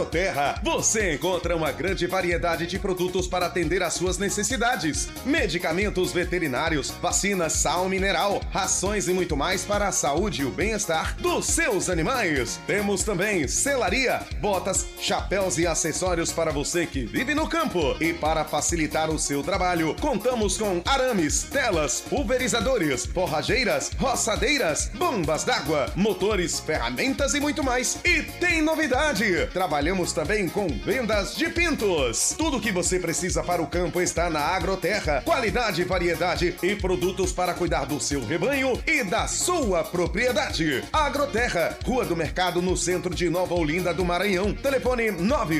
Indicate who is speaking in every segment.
Speaker 1: Agroterra, você encontra uma grande variedade de produtos para atender às suas necessidades. Medicamentos veterinários, vacinas, sal mineral, rações e muito mais para a saúde e o bem-estar dos seus animais. Temos também selaria, botas, chapéus e acessórios para você que vive no campo. E para facilitar o seu trabalho, contamos com arames, telas, pulverizadores, forrageiras, roçadeiras, bombas d'água, motores, ferramentas e muito mais. E tem novidade! Trabalhamos também com vendas de pintos. Tudo o que você precisa para o campo está na Agroterra. Qualidade, variedade e produtos para cuidar do seu rebanho e da sua propriedade. Agroterra, Rua do Mercado, no centro de Nova Olinda do Maranhão. Telefone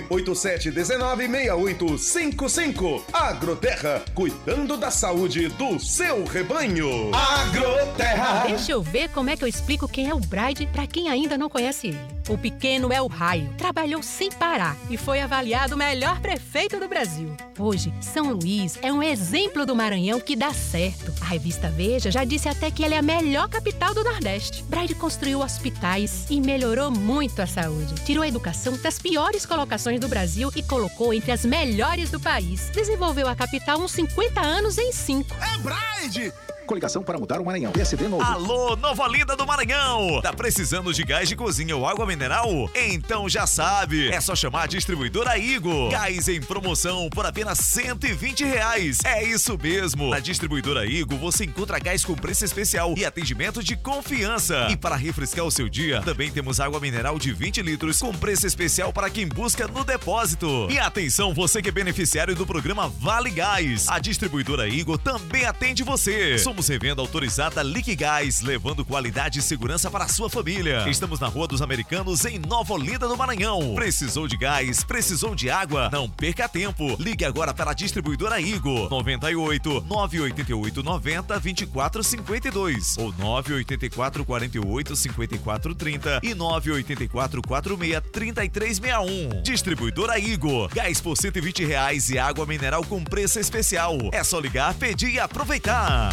Speaker 1: 987196855. Agroterra, cuidando da saúde do seu rebanho. Agroterra.
Speaker 2: Deixa eu ver como é que eu explico quem é o Braide para quem ainda não conhece ele. O pequeno é o raio. Trabalhou sem parar e foi avaliado o melhor prefeito do Brasil. Hoje, São Luís é um exemplo do Maranhão que dá certo. A revista Veja já disse até que ele é a melhor capital do Nordeste. Braide construiu hospitais e melhorou muito a saúde. Tirou a educação das piores colocações do Brasil e colocou entre as melhores do país. Desenvolveu a capital uns 50 anos em 5.
Speaker 3: É Braide! Coligação para mudar o Maranhão. PSD novo.
Speaker 4: Alô, Nova Olinda do Maranhão! Tá precisando de gás de cozinha ou água mineral? Então já sabe, é só chamar a distribuidora Igo. Gás em promoção por apenas R$120. É isso mesmo. Na distribuidora Igo você encontra gás com preço especial e atendimento de confiança. E para refrescar o seu dia, também temos água mineral de 20 litros com preço especial para quem busca no depósito. E atenção, você que é beneficiário do programa Vale Gás. A distribuidora Igo também atende você. Somos revenda autorizada Liquigás, levando qualidade e segurança para a sua família. Estamos na Rua dos Americanos, em Nova Olinda do Maranhão. Precisou de gás? Precisou de água? Não perca tempo. Ligue agora para a distribuidora Igo. 98 988 90 24 52 ou 984 48 54 30 e 984 46 33 61. Distribuidora Igo. Gás por R$120 e água mineral com preço especial. É só ligar, pedir e aproveitar.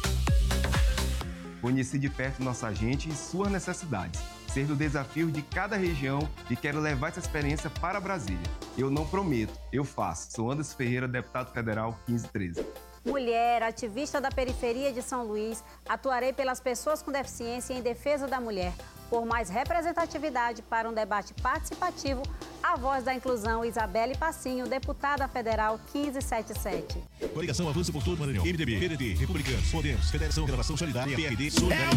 Speaker 5: Conheci de perto nossa gente e suas necessidades. Sei do desafio de cada região e quero levar essa experiência para Brasília. Eu não prometo, eu faço. Sou Anderson Ferreira, deputado federal 1513.
Speaker 6: Mulher, ativista da periferia de São Luís, atuarei pelas pessoas com deficiência e em defesa da mulher. Por mais representatividade para um debate participativo, a voz da inclusão, Isabelle Passinho, deputada federal 1577.
Speaker 3: Coligação Avanço por todo o Maranhão. MDB, PDT, Republicanos, Podemos, Federação Gravação Solidária, PRD, Solidariedade.